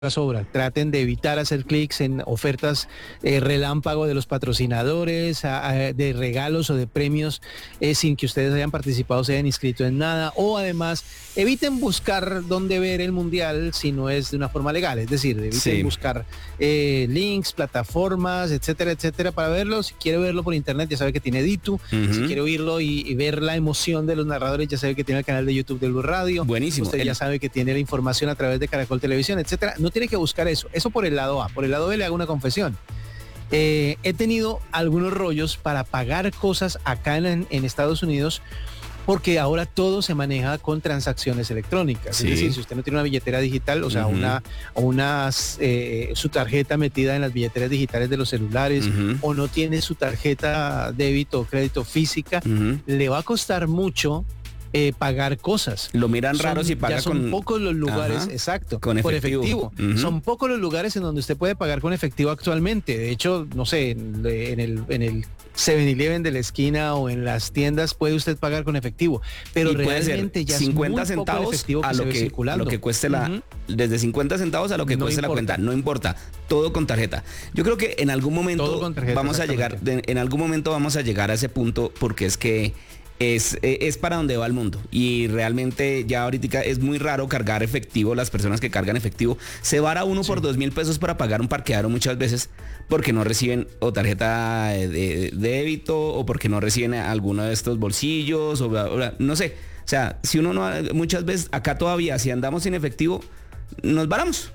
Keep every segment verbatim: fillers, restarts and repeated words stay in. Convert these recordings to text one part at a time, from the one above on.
sobra. Traten de evitar hacer clics en ofertas eh, relámpago de los patrocinadores, a, a, de regalos o de premios eh, sin que ustedes hayan participado, se hayan inscrito en nada. O además, eviten buscar dónde ver el mundial si no es de una forma legal. Es decir, eviten sí. buscar eh, links, plataformas, etcétera, etcétera, para verlo. Si quiere verlo por internet, ya sabe que tiene Ditu. Uh-huh. Si quiere oírlo y, y ver la emoción de los narradores, ya sabe que tiene el canal de YouTube de Blue Radio. Buenísimo. Usted el... ya sabe que tiene la información a través de Caracol Televisión, etcétera. No tiene que buscar eso, eso por el lado A. Por el lado B le hago una confesión. Eh, he tenido algunos rollos para pagar cosas acá en, en Estados Unidos porque ahora todo se maneja con transacciones electrónicas. Sí. Es decir, si usted no tiene una billetera digital, o sea, uh-huh. una, una eh, su tarjeta metida en las billeteras digitales de los celulares, uh-huh. o no tiene su tarjeta débito o crédito física, uh-huh. le va a costar mucho Eh, pagar cosas. Lo miran son, raro si paga ya son con... pocos los lugares, Ajá, exacto, con efectivo. efectivo. Uh-huh. Son pocos los lugares en donde usted puede pagar con efectivo actualmente. De hecho, no sé, en, en el en el seven eleven de la esquina o en las tiendas puede usted pagar con efectivo, pero y realmente ya cincuenta es muy centavos poco efectivo que a lo que, circulando. lo que cueste la uh-huh. desde cincuenta centavos a lo que no cueste importa. la cuenta, no importa, todo con tarjeta. Yo creo que en algún momento tarjeta, vamos a llegar de, en algún momento vamos a llegar a ese punto, porque es que Es, es para donde va el mundo y realmente ya ahorita es muy raro cargar efectivo. Las personas que cargan efectivo se vara uno sí. por dos mil pesos para pagar un parqueadero muchas veces porque no reciben o tarjeta de, de, de débito o porque no reciben alguno de estos bolsillos o, o no sé. O sea, si uno no, muchas veces acá todavía si andamos sin efectivo nos varamos.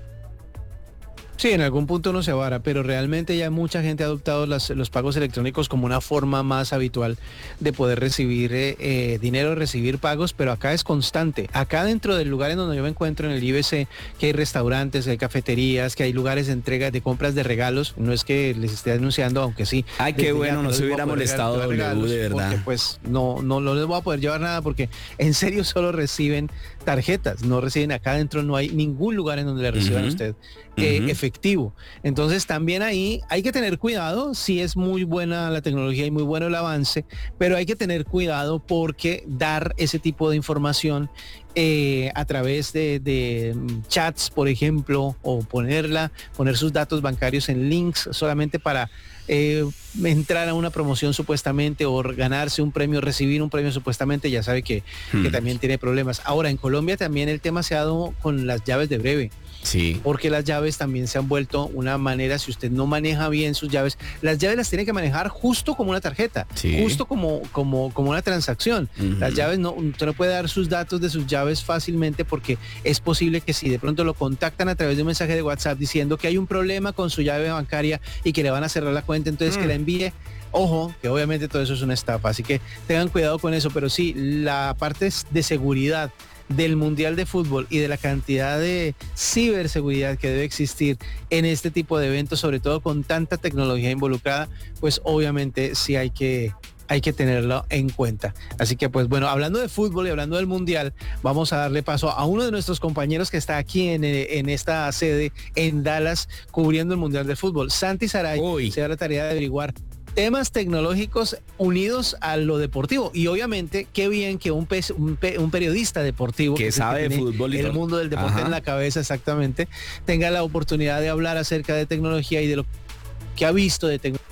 Sí, en algún punto no se vara, pero realmente ya mucha gente ha adoptado las, los pagos electrónicos como una forma más habitual de poder recibir eh, eh, dinero, recibir pagos, pero acá es constante. Acá dentro del lugar en donde yo me encuentro, en el I B C, que hay restaurantes, que hay cafeterías, que hay lugares de entrega, de compras de regalos, no es que les esté anunciando, aunque sí. Ay, qué bueno, no se hubiera molestado W, regalos, de verdad. Porque pues no, no, no les voy a poder llevar nada porque en serio solo reciben tarjetas, no reciben acá adentro, no hay ningún lugar en donde le reciban uh-huh. a usted eh, uh-huh. efectivo. Entonces también ahí hay que tener cuidado. Sí es muy buena la tecnología y muy bueno el avance, pero hay que tener cuidado porque dar ese tipo de información eh, a través de, de chats, por ejemplo, o ponerla, poner sus datos bancarios en links solamente para Eh, entrar a una promoción supuestamente o ganarse un premio, recibir un premio supuestamente, ya sabe que, hmm. que también tiene problemas. Ahora, en Colombia también el tema se ha dado con las llaves de breve. Sí. Porque las llaves también se han vuelto una manera, si usted no maneja bien sus llaves, las llaves las tiene que manejar justo como una tarjeta, sí. justo como, como, como una transacción. Uh-huh. Las llaves no, usted no puede dar sus datos de sus llaves fácilmente porque es posible que si de pronto lo contactan a través de un mensaje de WhatsApp diciendo que hay un problema con su llave bancaria y que le van a cerrar la cuenta, entonces mm. que la envíe. Ojo, que obviamente todo eso es una estafa, así que tengan cuidado con eso, pero sí, la parte de seguridad del Mundial de Fútbol y de la cantidad de ciberseguridad que debe existir en este tipo de eventos, sobre todo con tanta tecnología involucrada, pues obviamente sí hay que hay que tenerlo en cuenta. Así que pues bueno, hablando de fútbol y hablando del Mundial, vamos a darle paso a uno de nuestros compañeros que está aquí en, en esta sede en Dallas cubriendo el Mundial de Fútbol. Santi Saray Uy. se da la tarea de averiguar temas tecnológicos unidos a lo deportivo. Y obviamente, qué bien que un, pe un, pe un periodista deportivo que sabe de fútbol y el mundo del deporte Ajá. en la cabeza exactamente, tenga la oportunidad de hablar acerca de tecnología y de lo que ha visto de tecnología.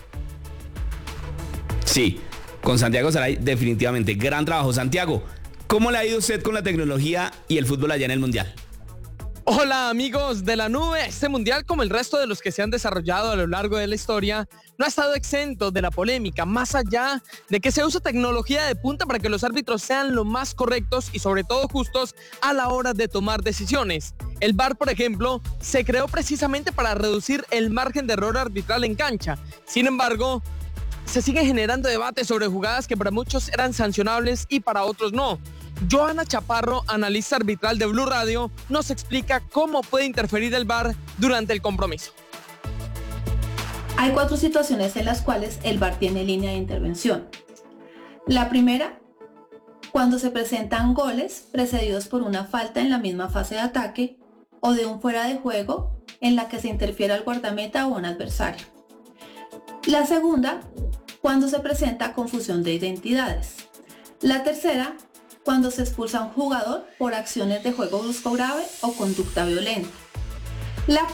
Sí, con Santiago Saray definitivamente. Gran trabajo. Santiago, ¿cómo le ha ido usted con la tecnología y el fútbol allá en el Mundial? Hola amigos de la nube, este mundial como el resto de los que se han desarrollado a lo largo de la historia no ha estado exento de la polémica, más allá de que se usa tecnología de punta para que los árbitros sean lo más correctos y sobre todo justos a la hora de tomar decisiones. El V A R, por ejemplo, se creó precisamente para reducir el margen de error arbitral en cancha. Sin embargo, se sigue generando debates sobre jugadas que para muchos eran sancionables y para otros no. Joana Chaparro, analista arbitral de Blue Radio, nos explica cómo puede interferir el V A R durante el compromiso. Hay cuatro situaciones en las cuales el V A R tiene línea de intervención. La primera, cuando se presentan goles precedidos por una falta en la misma fase de ataque o de un fuera de juego en la que se interfiere al guardameta o un adversario. La segunda, cuando se presenta confusión de identidades. La tercera, cuando se expulsa a un jugador por acciones de juego brusco grave o conducta violenta. La